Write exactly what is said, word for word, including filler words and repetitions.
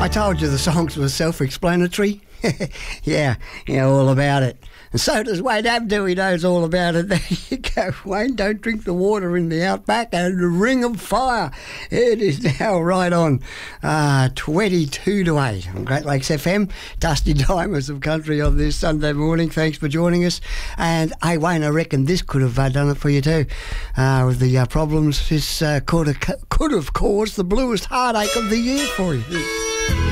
I told you the songs were self-explanatory. yeah, yeah, all about it. And so does Wayne Abdu. He knows all about it. There you go, Wayne. Don't drink the water in the outback and the ring of fire. It is now right on uh, twenty-two to eight on Great Lakes F M. Dusty Diamonds of Country on this Sunday morning. Thanks for joining us. And, hey, Wayne, I reckon this could have uh, done it for you too. Uh, with the uh, problems, this uh, could, have, could have caused the bluest heartache of the year for you.